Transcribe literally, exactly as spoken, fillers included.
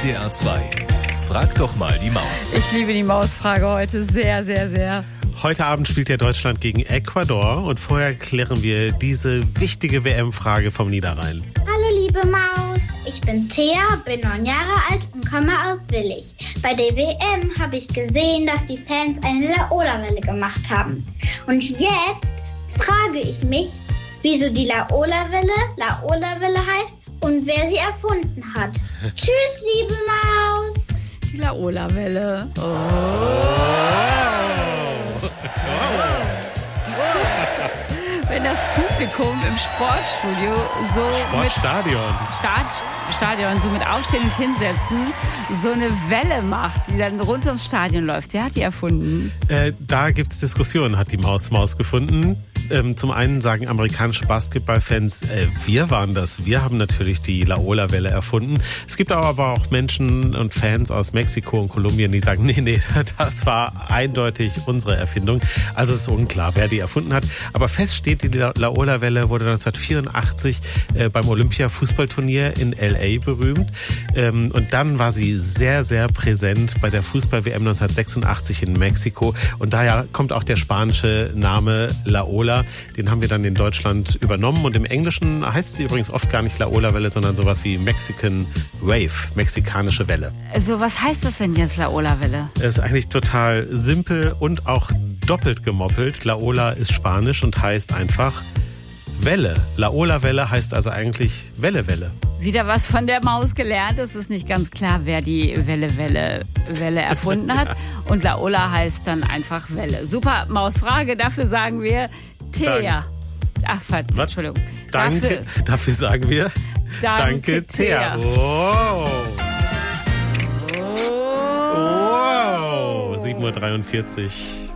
D R zwei. Frag doch mal die Maus. Ich liebe die Mausfrage heute sehr, sehr, sehr. Heute Abend spielt ja Deutschland gegen Ecuador und vorher klären wir diese wichtige W M-Frage vom Niederrhein. Hallo liebe Maus, ich bin Thea, bin neun Jahre alt und komme aus Willich. Bei der W M habe ich gesehen, dass die Fans eine Laola-Welle gemacht haben. Und jetzt frage ich mich, wieso die Laola-Welle Laola-Welle heißt und wer sie erfunden hat. Tschüss, liebe Maus. Die Laola-Welle. Oh. Wenn das Publikum im Sportstudio so Sportstadion. mit Start, Stadion so mit Aufstehen und Hinsetzen so eine Welle macht, die dann rund ums Stadion läuft. Wer hat die erfunden? Äh, da gibt's Diskussionen, hat die Maus Maus gefunden. Ähm, zum einen sagen amerikanische Basketballfans, äh, wir waren das. Wir haben natürlich die Laola-Welle erfunden. Es gibt aber auch Menschen und Fans aus Mexiko und Kolumbien, die sagen, nee, nee, das war eindeutig unsere Erfindung. Also es ist unklar, wer die erfunden hat. Aber fest steht, die Laola-Welle wurde neunzehnhundertvierundachtzig äh, beim Olympia-Fußballturnier in L A berühmt. Ähm, und dann war sie sehr, sehr präsent bei der Fußball-W M neunzehnhundertsechsundachtzig in Mexiko. Und daher kommt auch der spanische Name Laola. Den haben wir dann in Deutschland übernommen. Und im Englischen heißt sie übrigens oft gar nicht Laola-Welle, sondern sowas wie Mexican Wave, mexikanische Welle. Also was heißt das denn jetzt, Laola-Welle? Es ist eigentlich total simpel und auch doppelt gemoppelt. Laola ist Spanisch und heißt einfach Welle. Laola-Welle heißt also eigentlich Welle-Welle. Wieder was von der Maus gelernt. Es ist nicht ganz klar, wer die Welle, Welle, Welle erfunden hat. Und Laola heißt dann einfach Welle. Super Mausfrage. Dafür sagen wir Thea. Ach, verdammt, Entschuldigung. Danke. Dafür, dafür sagen wir Danke, Danke Thea. Thea. Wow. Wow. sieben Uhr dreiundvierzig.